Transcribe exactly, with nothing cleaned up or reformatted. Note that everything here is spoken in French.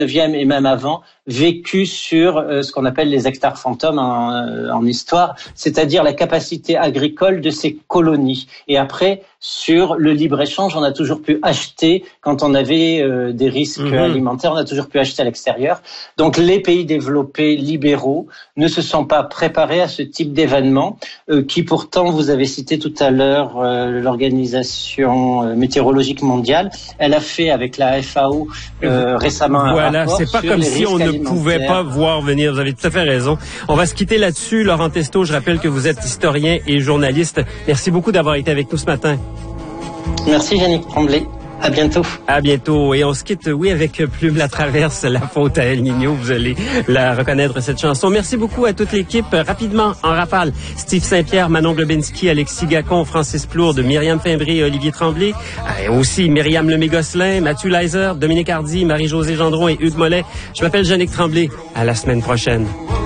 neuvième et même avant, vécu sur euh, ce qu'on appelle les hectares fantômes en, euh, en histoire, c'est-à-dire la capacité agricole de ces colonies. Et après, sur le libre-échange, on a toujours pu acheter, quand on avait euh, des risques mmh. alimentaires, on a toujours pu acheter à l'extérieur. Donc les pays développés libéraux ne se sont pas préparés à ce type d'événement, euh, qui pourtant, vous avez cité tout à l'heure euh, l'Organisation météorologique mondiale, elle a fait avec la F A O euh, récemment un voilà, rapport c'est pas sur comme les si on ne pouvait pas voir venir. Vous avez tout à fait raison. On va se quitter là-dessus. Laurent Testo, je rappelle que vous êtes historien et journaliste. Merci beaucoup d'avoir été avec nous ce matin. Merci, Yannick Tremblay. À bientôt. À bientôt. Et on se quitte, oui, avec Plume la traverse, la faute à El Niño. Vous allez la reconnaître, cette chanson. Merci beaucoup à toute l'équipe. Rapidement, en rafale, Steve Saint-Pierre, Manon Globinski, Alexis Gacon, Francis Plourde, Myriam Fimbry et Olivier Tremblay. Et aussi Myriam Lemay-Gosselin, Mathieu Leiser, Dominique Hardy, Marie-Josée Gendron et Hugues Mollet. Je m'appelle Yannick Tremblay. À la semaine prochaine.